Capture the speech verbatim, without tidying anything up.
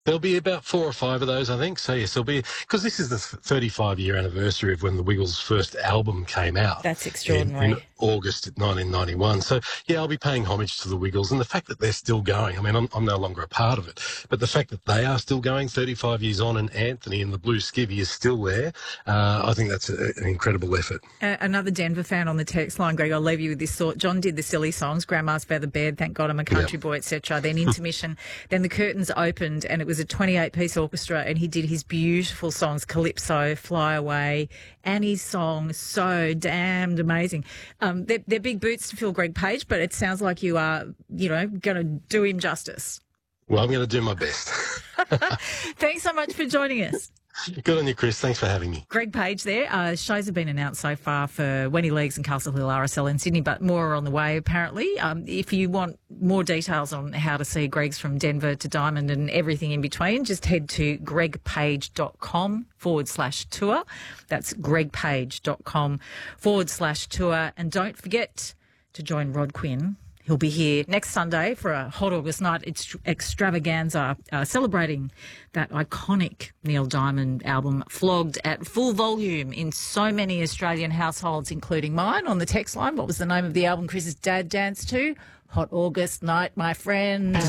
There'll be about four or five of those, I think. So, yes, there'll be, because this is the thirty-five year anniversary of when the Wiggles' first album came out That's in, in extraordinary. August nineteen ninety-one. So, yeah, I'll be paying homage to the Wiggles, and the fact that they're still going. I mean, I'm, I'm no longer a part of it, but the fact that they are still going thirty-five years on, and Anthony and the Blue Skivvy is still there, uh, I think that's a, an incredible effort. Uh, another Denver fan on the text line, Greg, I'll leave you with this thought. John did the silly songs, Grandma's Feather Bed, Thank God I'm a Country Yep. Boy, et cetera. Then intermission, then the curtains opened and it was a twenty-eight piece orchestra and he did his beautiful songs, Calypso, Fly Away, Annie's song, so damned amazing. Um, they're, they're big boots to fill, Greg Page, but it sounds like you are, you know, going to do him justice. Well, I'm going to do my best. Thanks so much for joining us. Good on you, Chris. Thanks for having me. Greg Page there. Uh, shows have been announced so far for Wenny Leagues and Castle Hill R S L in Sydney, but more are on the way apparently. Um, if you want more details on how to see Greg's from Denver to Diamond and everything in between, just head to gregpage.com forward slash tour. That's gregpage.com forward slash tour. And don't forget to join Rod Quinn. He'll be here next Sunday for a Hot August Night extravaganza, uh, celebrating that iconic Neil Diamond album, Flogged, at full volume in so many Australian households, including mine. On the text line, what was the name of the album Chris's dad danced to? Hot August Night, my friend.